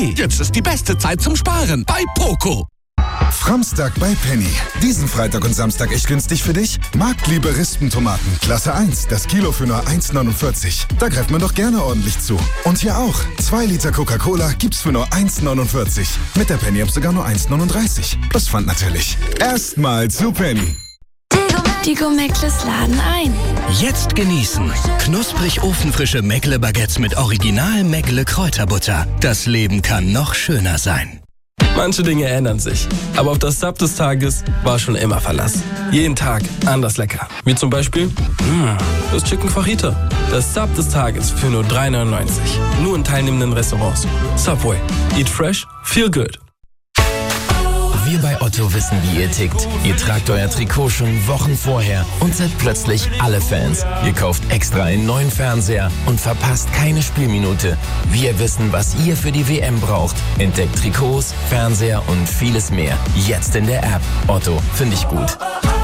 Penny. Jetzt ist die beste Zeit zum Sparen bei Poco. Framstag bei Penny. Diesen Freitag und Samstag echt günstig für dich? Marktliebe Rispentomaten, Klasse 1, das Kilo für nur 1,49. Da greift man doch gerne ordentlich zu. Und hier auch, 2 Liter Coca-Cola gibt's für nur 1,49. Mit der Penny-App sogar nur 1,39. Plus Pfand natürlich. Erstmal zu Penny. Die Go-Meckles laden ein. Jetzt genießen. Knusprig ofenfrische Meckle-Baguettes mit Original Meckle-Kräuterbutter. Das Leben kann noch schöner sein. Manche Dinge ändern sich, aber auf das Sub des Tages war schon immer Verlass. Jeden Tag anders lecker. Wie zum Beispiel das Chicken Fajita. Das Sub des Tages für nur 3,99. Nur in teilnehmenden Restaurants. Subway. Eat fresh, feel good. Wir bei Otto wissen, wie ihr tickt. Ihr tragt euer Trikot schon Wochen vorher und seid plötzlich alle Fans. Ihr kauft extra einen neuen Fernseher und verpasst keine Spielminute. Wir wissen, was ihr für die WM braucht. Entdeckt Trikots, Fernseher und vieles mehr. Jetzt in der App. Otto, finde ich gut.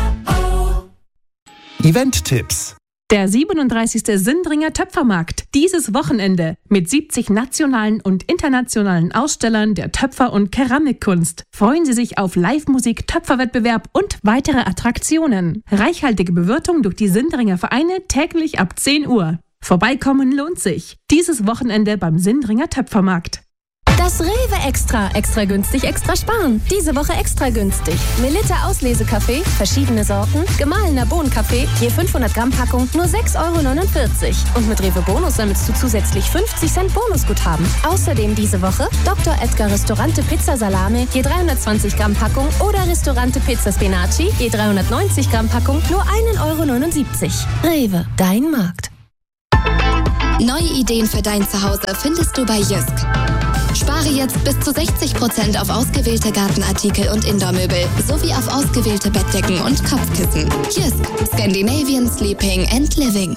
Event-Tipps. Der 37. Sindringer Töpfermarkt. Dieses Wochenende mit 70 nationalen und internationalen Ausstellern der Töpfer- und Keramikkunst. Freuen Sie sich auf Live-Musik, Töpferwettbewerb und weitere Attraktionen. Reichhaltige Bewirtung durch die Sindringer Vereine täglich ab 10 Uhr. Vorbeikommen lohnt sich. Dieses Wochenende beim Sindringer Töpfermarkt. Das Rewe Extra. Extra günstig, extra sparen. Diese Woche extra günstig. Melitta Auslesekaffee, verschiedene Sorten, gemahlener Bohnenkaffee, je 500 Gramm Packung, nur 6,49 €. Und mit Rewe Bonus sammelst du zusätzlich 50 Cent Bonusguthaben. Außerdem diese Woche Dr. Edgar Restaurante Pizza Salame, je 320 Gramm Packung oder Restaurante Pizza Spinaci, je 390 Gramm Packung, nur 1,79 €. Rewe, dein Markt. Neue Ideen für dein Zuhause findest du bei Jysk. Spare jetzt bis zu 60% auf ausgewählte Gartenartikel und Indoormöbel sowie auf ausgewählte Bettdecken und Kopfkissen. Jysk, Scandinavian Sleeping and Living.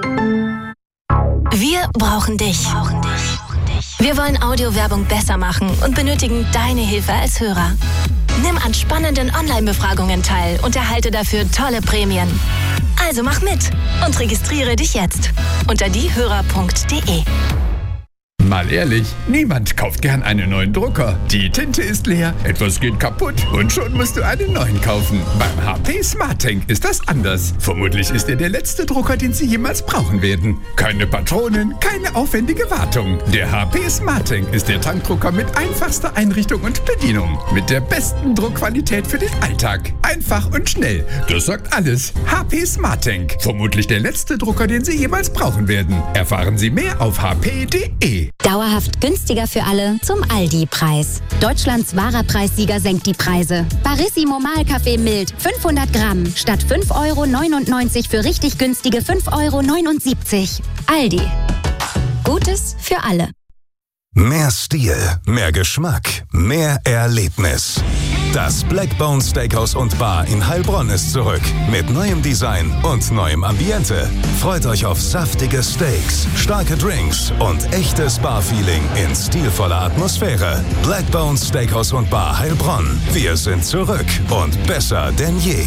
Wir brauchen dich. Wir wollen Audiowerbung besser machen und benötigen deine Hilfe als Hörer. Nimm an spannenden Online-Befragungen teil und erhalte dafür tolle Prämien. Also mach mit und registriere dich jetzt unter diehörer.de. Mal ehrlich, niemand kauft gern einen neuen Drucker. Die Tinte ist leer, etwas geht kaputt und schon musst du einen neuen kaufen. Beim HP SmartTank ist das anders. Vermutlich ist er der letzte Drucker, den Sie jemals brauchen werden. Keine Patronen, keine aufwendige Wartung. Der HP SmartTank ist der Tankdrucker mit einfachster Einrichtung und Bedienung. Mit der besten Druckqualität für den Alltag. Einfach und schnell. Das sagt alles. HP SmartTank. Vermutlich der letzte Drucker, den Sie jemals brauchen werden. Erfahren Sie mehr auf hp.de. Dauerhaft günstiger für alle zum Aldi-Preis. Deutschlands wahrer Preissieger senkt die Preise. Barissimo Mahlkaffee mild 500 Gramm statt 5,99 € für richtig günstige 5,79 €. Aldi. Gutes für alle. Mehr Stil, mehr Geschmack, mehr Erlebnis. Das Blackbone Steakhouse und Bar in Heilbronn ist zurück. Mit neuem Design und neuem Ambiente. Freut euch auf saftige Steaks, starke Drinks und echtes Bar-Feeling in stilvoller Atmosphäre. Blackbone Steakhouse und Bar Heilbronn. Wir sind zurück und besser denn je.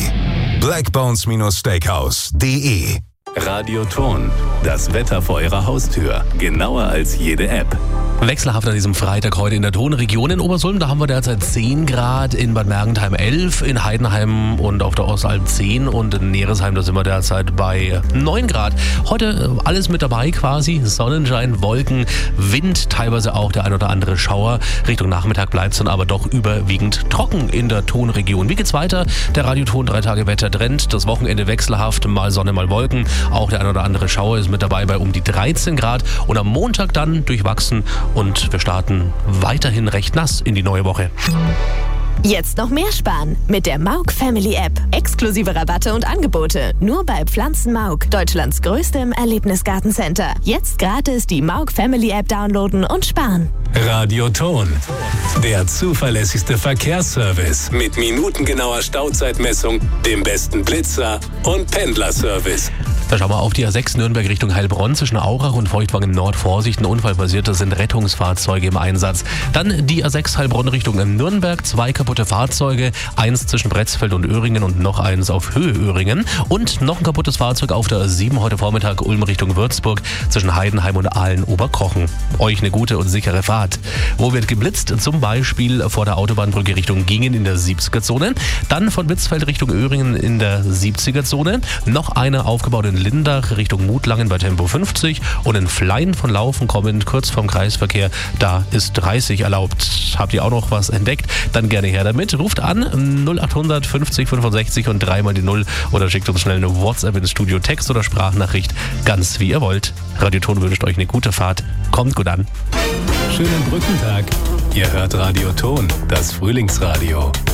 blackbones-steakhouse.de. Radioton. Das Wetter vor Ihrer Haustür. Genauer als jede App. Wechselhaft an diesem Freitag heute in der Tonregion. In Obersulm, da haben wir derzeit 10 Grad, in Bad Mergentheim 11, in Heidenheim und auf der Ostalb 10 und in Neresheim, da sind wir derzeit bei 9 Grad. Heute alles mit dabei quasi, Sonnenschein, Wolken, Wind, teilweise auch der ein oder andere Schauer. Richtung Nachmittag bleibt es dann aber doch überwiegend trocken in der Tonregion. Wie geht's weiter? Der Radioton 3 Tage Wettertrend, das Wochenende wechselhaft, mal Sonne, mal Wolken. Auch der ein oder andere Schauer ist mit dabei bei um die 13 Grad und am Montag dann durchwachsen. Und wir starten weiterhin recht nass in die neue Woche. Jetzt noch mehr sparen mit der Mauk Family App. Exklusive Rabatte und Angebote nur bei Pflanzen Mauk, Deutschlands größtem Erlebnisgartencenter. Jetzt gratis die Mauk Family App downloaden und sparen. Radioton. Der zuverlässigste Verkehrsservice mit minutengenauer Stauzeitmessung, dem besten Blitzer und Pendlerservice. Da schauen wir auf die A6 Nürnberg Richtung Heilbronn zwischen Aurach und Feuchtwangen Nord. Vorsicht, ein Unfall passiert, da sind Rettungsfahrzeuge im Einsatz. Dann die A6 Heilbronn Richtung Nürnberg, 2 kaputte Fahrzeuge, eins zwischen Bretzfeld und Öhringen und noch eins auf Höhe Öhringen. Und noch ein kaputtes Fahrzeug auf der A7 heute Vormittag Ulm Richtung Würzburg zwischen Heidenheim und Aalen-Oberkochen. Euch eine gute und sichere Fahrt. Wo wird geblitzt? Zum Beispiel vor der Autobahnbrücke Richtung Gingen in der 70er-Zone. Dann von Witzfeld Richtung Öhringen in der 70er-Zone. Noch eine aufgebaut in Lindach Richtung Mutlangen bei Tempo 50 und in Flein von Laufen kommend kurz vom Kreisverkehr, da ist 30 erlaubt. Habt ihr auch noch was entdeckt? Dann gerne her damit. Ruft an 0800 50 65 und 3 mal die 0 oder schickt uns schnell eine WhatsApp ins Studio, Text oder Sprachnachricht, ganz wie ihr wollt. Radioton wünscht euch eine gute Fahrt. Kommt gut an. Schönen Brückentag. Ihr hört Radioton, das Frühlingsradio.